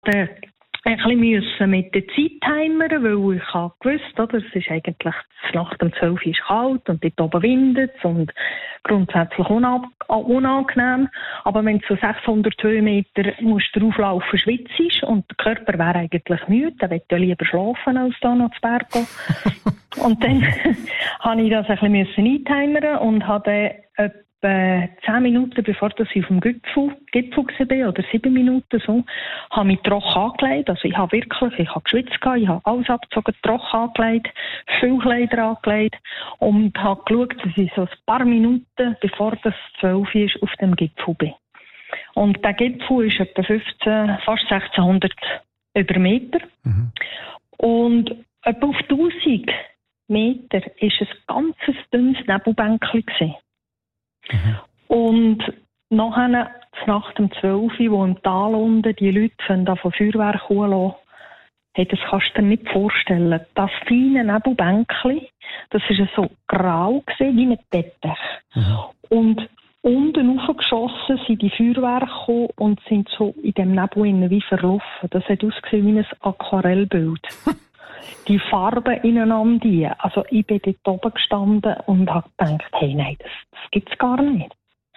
ein bisschen mit der Zeit timern, weil ich habe gewusst, oder, es ist eigentlich nach dem 12 Uhr kalt und dort oben windet es und grundsätzlich unangenehm. Aber wenn du so 600 Höhenmeter musst drauflaufen, schwitzt und der Körper wäre eigentlich müde, dann möchte ich lieber schlafen, als da noch zu Berg gehen. Und dann habe ich das ein bisschen eintimern und habe dann 10 Minuten bevor ich auf dem Gipfel war, oder 7 Minuten so, habe ich trocken angelegt. Also ich habe geschwitzt, ich habe alles abgezogen, trocken angelegt, viel Kleider angelegt und habe geschaut, dass ich so ein paar Minuten, bevor das 12 ist, auf dem Gipfel bin. Und der Gipfel ist etwa fast 1600 über Meter. Mhm. Und etwa auf 1000 Meter war ein ganz dünnes Nebelbänkchen gewesen. Mhm. Und nachher, nach dem 12 Uhr, wo im Tal unten die Leute von Feuerwerk holen, hey, das kannst du dir nicht vorstellen. Das feine Nebelbänkchen, das war so grau gewesen, wie ein Teppich. Mhm. Und unten raufgeschossen sind die Feuerwerke gekommen und sind so in dem Nebel wie verlaufen. Das hat ausgesehen wie ein Aquarellbild. Die Farben ineinander. Also ich bin dort oben gestanden und habe gedacht, hey, nein, das gibt es gar nicht.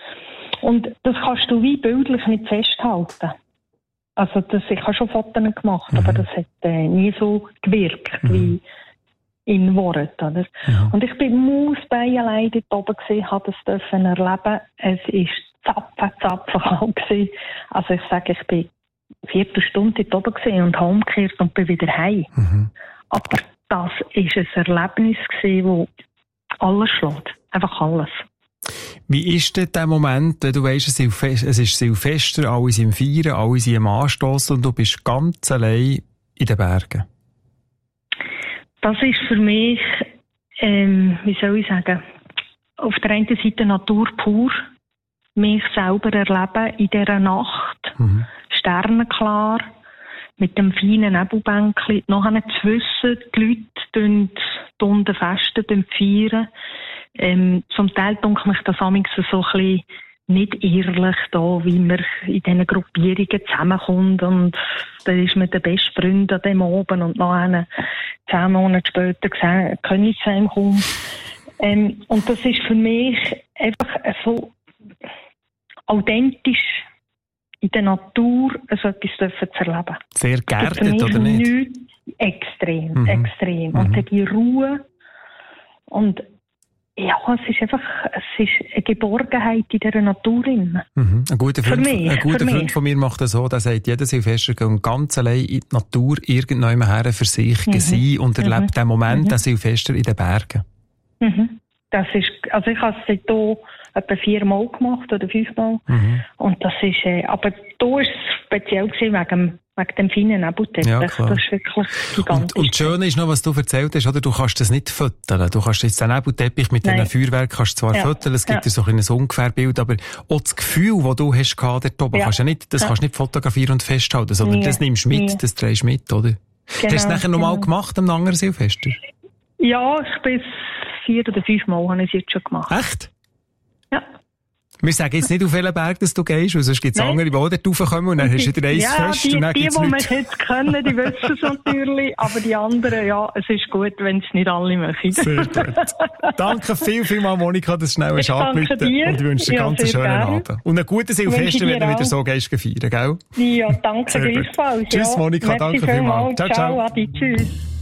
Und das kannst du wie bildlich nicht festhalten. Also ich habe schon Fotos gemacht, aber das hat nie so gewirkt wie in Worten. Oder? Ja. Und ich bin Mausbein allein dort oben gewesen, habe das erleben. Es war zapfend kalt. Also ich sage, ich bin 4 Stunden dort oben gewesen und habe umgekehrt und bin wieder heim. Mhm. Aber das war ein Erlebnis, das alles schlägt. Einfach alles. Wie ist denn der Moment, wenn du weisst, es ist Silvester, alle sind im Feiern, alle sind am Anstossen und du bist ganz allein in den Bergen? Das ist für mich, wie soll ich sagen, auf der einen Seite Natur pur, mich selber erleben in dieser Nacht, sternenklar, mit dem feinen Nebelbänkchen, nachher zu wissen, die Leute unten festen, feiern. Zum Teil denke mich das amigs so ein bisschen nicht ehrlich da, wie man in diesen Gruppierungen zusammenkommt und dann ist man der beste Freund an dem Abend und nachher 10 Monate später können ich zu ihm kommen. Und das ist für mich einfach so authentisch in der Natur so etwas zu erleben. Sehr geerdet, oder nicht? Extrem. Und dann die Ruhe und ja, es ist eine Geborgenheit in dieser Natur. Mhm. Ein guter Freund von mir macht das so, der sagt, jeder Silvester geht ganz allein in die Natur irgendwann her für sich sein und erlebt den Moment, den Silvester in den Bergen. Mhm. Das ist, also ich habe es hier etwa 4 Mal gemacht oder 5 Mal. Und das ist, aber da war es speziell wegen dem feinen Nebelteppich. Ja, das ist wirklich gigantisch. Und das Schöne ist noch, was du erzählt hast, oder? Du kannst das nicht fotografieren. Du kannst jetzt den Nebelteppich mit diesen Feuerwerken kannst zwar fotografieren, es gibt dir so ein Ungefährbild, aber auch das Gefühl, das du hast dort oben, kannst du nicht fotografieren und festhalten, sondern das nimmst du mit, das drehst du mit, oder? Genau, hast du es nachher nochmal gemacht am anderen Silvester? Ja, ich bin 4 oder 5 Mal habe ich es jetzt schon gemacht. Echt? Ja. Wir sagen jetzt nicht, auf welchen Berg dass du gehst, weil sonst gibt es andere, die auch dort raufkommen und dann hast du wieder eins fest. Ja, die wir jetzt können, die wissen es natürlich, aber die anderen, ja, es ist gut, wenn es nicht alle machen. Sehr gut. Danke vielmals, Monika, dass du schnell hast angerufen und ich wünsche dir einen ganz schönen Abend. Und einen guten Silvester, wenn du wieder so gehst feiern, gell? Ja, danke gleichfalls. Tschüss, Monika, danke vielmals. Ciao, Adi, tschüss.